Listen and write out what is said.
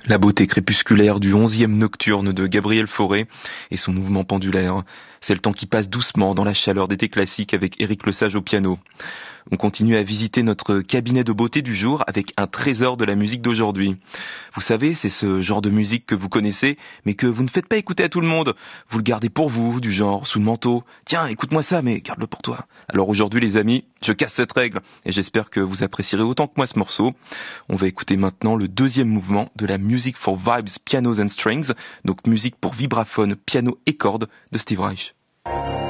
La beauté crépusculaire du 11e nocturne de Gabriel Fauré et son mouvement pendulaire. C'est le temps qui passe doucement dans la chaleur d'été classique avec Éric Lesage au piano. On continue à visiter notre cabinet de beauté du jour avec un trésor de la musique d'aujourd'hui. Vous savez, c'est ce genre de musique que vous connaissez, mais que vous ne faites pas écouter à tout le monde. Vous le gardez pour vous, du genre sous le manteau. Tiens, écoute-moi ça, mais garde-le pour toi. Alors aujourd'hui, les amis, je casse cette règle et j'espère que vous apprécierez autant que moi ce morceau. On va écouter maintenant le deuxième mouvement de la Music for Vibes Pianos and Strings, donc musique pour vibraphone, piano et cordes de Steve Reich.